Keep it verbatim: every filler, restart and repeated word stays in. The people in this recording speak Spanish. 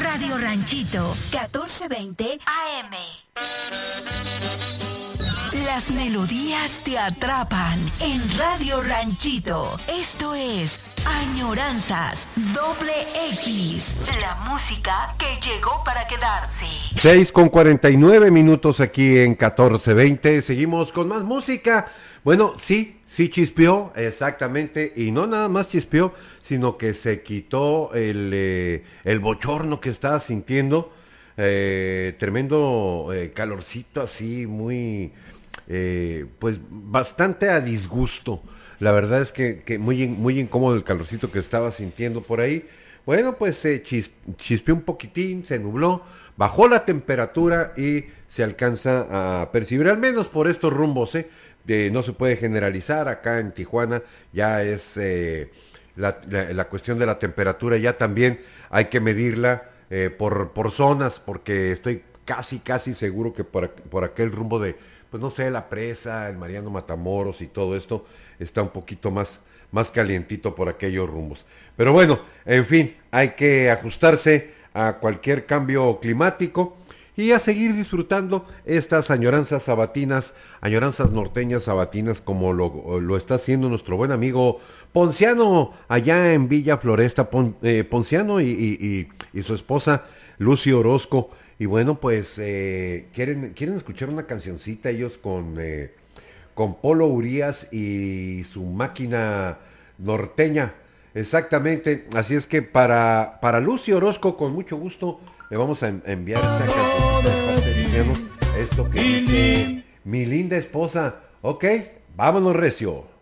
Radio Ranchito, catorce veinte A M. Las melodías te atrapan en Radio Ranchito. Esto es Añoranzas Doble X. La música que llegó para quedarse. seis con cuarenta y nueve minutos aquí en catorce veinte. Seguimos con más música. Bueno, sí, sí chispeó, exactamente. Y no nada más chispeó, sino que se quitó el, eh, el bochorno que estaba sintiendo. Eh, tremendo eh, calorcito así, muy... Eh, pues bastante a disgusto. La verdad es que, que muy, muy incómodo el calorcito que estaba sintiendo por ahí. Bueno, pues se eh, chis, chispeó un poquitín, se nubló, bajó la temperatura y se alcanza a percibir, al menos por estos rumbos, ¿eh? De, no se puede generalizar, acá en Tijuana ya es eh, la, la, la cuestión de la temperatura, ya también hay que medirla eh, por, por zonas, porque estoy casi, casi seguro que por, por aquel rumbo de, pues no sé, la Presa, el Mariano Matamoros y todo esto está un poquito más, más calientito por aquellos rumbos. Pero bueno, en fin, hay que ajustarse a cualquier cambio climático y a seguir disfrutando estas añoranzas sabatinas, añoranzas norteñas sabatinas, como lo, lo está haciendo nuestro buen amigo Ponciano allá en Villa Floresta, Pon, eh, Ponciano y, y, y, y su esposa Lucy Orozco. Y bueno, pues eh, quieren, quieren escuchar una cancioncita ellos con, eh, con Polo Urías y su máquina norteña. Exactamente, así es que para, para Lucy Orozco, con mucho gusto, le vamos a enviar esta cancioncita de parte de Luciano, esto que dice Mi linda esposa. Ok, vámonos recio.